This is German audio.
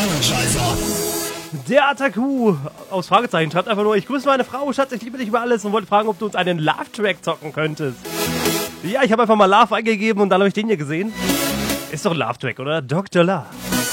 Der Ataku aus Fragezeichen schreibt einfach nur: Ich grüße meine Frau, Schatz, ich liebe dich über alles und wollte fragen, ob du uns einen Love-Track zocken könntest. Ja, ich habe einfach mal Love eingegeben und dann habe ich den hier gesehen. Ist doch ein Love-Track, oder? Dr. Love.